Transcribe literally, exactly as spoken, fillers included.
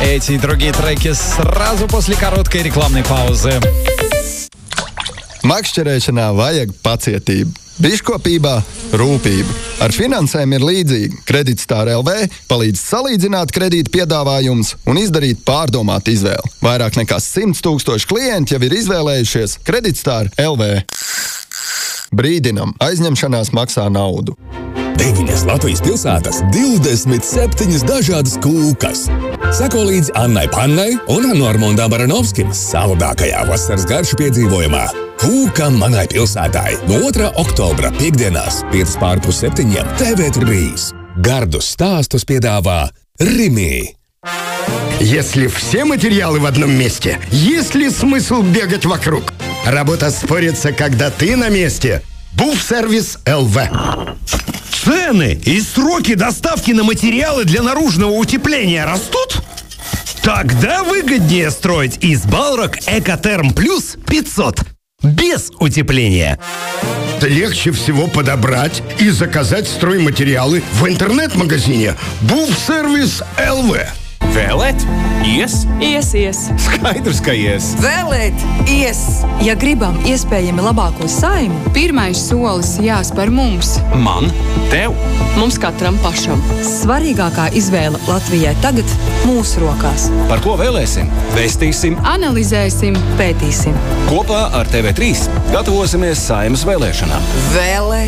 Эти и другие треки сразу после короткой рекламной паузы. Makšķerēšanā vajag pacietību, biškopībā rūpību. Ar finansēm ir līdzīgi. Kreditstar L V palīdz salīdzināt kredīta piedāvājumus un izdarīt pārdomātu izvēli. Vairāk nekā simts tūkstoši klienti jau ir izvēlējušies Kreditstar L V. Brīdinam, aizņemšanās maksā naudu. Deviņas Latvijas pilsētas, divdesmit septiņas dažādas kūkas. Seko līdzi Annai Pannai un Normundam Baranovskim savādākajā vasaras garšu piedzīvojumā. Kūka manai pilsētai no otrā oktobra piekdienās piecas pār pus septiņiem T V trīs. Gardus stāstus piedāvā Rimi. Если все материалы в одном месте, есть ли смысл бегать вокруг? Работа спорится, когда ты на месте. Буфсервис Л В. Цены и сроки доставки на материалы для наружного утепления растут? Тогда выгоднее строить из Балрог Экотерм Плюс пятьсот. Без утепления. Легче всего подобрать и заказать стройматериалы в интернет-магазине Буфсервис Л В. Vēlēt? Ies? Ies, ies. Skaidrs, ka ies. Vēlēt, ies. Ja gribam iespējami labāko saimu, pirmais solis jāspēr mums. Man? Tev? mums katram pašam. Svarīgākā izvēle Latvijai tagad mūsu rokās. Par ko vēlēsim? Vēstīsim, analizēsim, Pētīsim. kopā ar T V trīs gatavosimies Saeimas vēlēšanām. Vēlēt.